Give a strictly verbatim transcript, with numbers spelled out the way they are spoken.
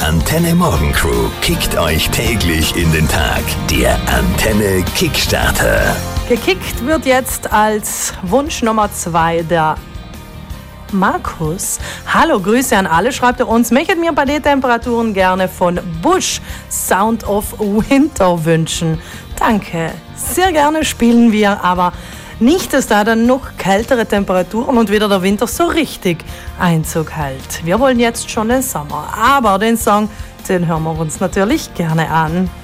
Antenne Morgen Crew kickt euch täglich in den Tag. Der Antenne Kickstarter. Gekickt wird jetzt als Wunsch Nummer zwei der Markus. Hallo, Grüße an alle, schreibt er uns. Möchtet mir bei den Temperaturen gerne von Bush Sound of Winter wünschen. Danke. Sehr gerne spielen wir, aber nicht, dass da dann noch kältere Temperaturen und wieder der Winter so richtig Einzug hält. Wir wollen jetzt schon den Sommer, aber den Song, den hören wir uns natürlich gerne an.